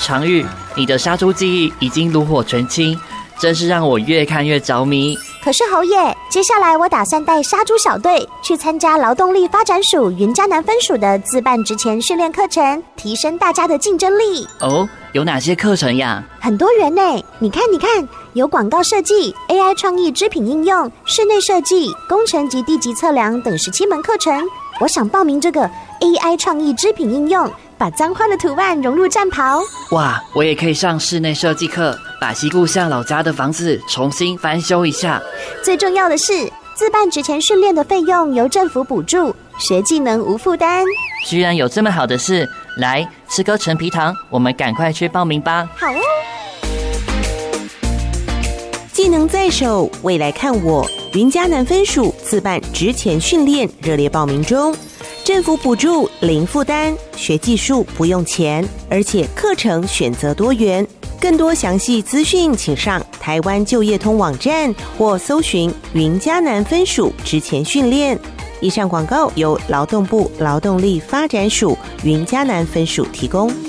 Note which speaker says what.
Speaker 1: 常玉，你的杀猪技艺已经炉火纯青，真是让我越看越着迷。
Speaker 2: 可是侯爷，接下来我打算带杀猪小队去参加劳动力发展署云嘉南分署的自办职前训练课程，提升大家的竞争力。
Speaker 1: 哦，有哪些课程呀？
Speaker 2: 很多元呢，你看，有广告设计、AI 创意织品应用、室内设计、工程及地级测量等17门课程。我想报名这个 AI 创意织品应用，把脏花的图案融入战袍。
Speaker 1: 哇，我也可以上室内设计课，把西故乡老家的房子重新翻修一下。
Speaker 2: 最重要的是，自办职前训练的费用由政府补助，学技能无负担。
Speaker 1: 居然有这么好的事！来，吃颗陈皮糖，我们赶快去报名吧。
Speaker 2: 好哦。
Speaker 3: 技能在手，未来看我。云嘉南分署自办职前训练热烈报名中，政府补助零负担，学技术不用钱，而且课程选择多元。更多详细资讯请上台湾就业通网站或搜寻云嘉南分署职前训练。以上广告由劳动部劳动力发展署云嘉南分署提供。